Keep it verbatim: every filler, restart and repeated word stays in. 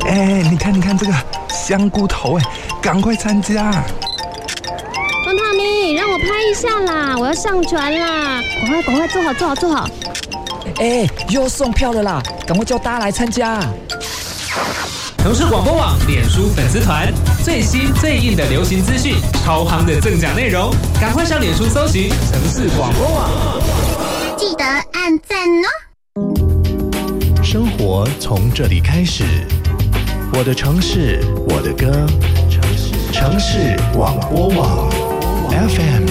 哎，你看，你看这个香菇头，哎，赶快参加！ 方大明，让我拍一下啦，我要上传啦！赶快，赶快，坐好，坐好，坐好！ 哎，又送票了啦，赶快叫大家来参加！ 城市广播网脸书粉丝团，最新最硬的流行资讯，超夯的赠奖内容，赶快上脸书搜寻城市广播网， 记得按赞哦！ 生活从这里开始，我的城市，我的歌，城市广播网 F M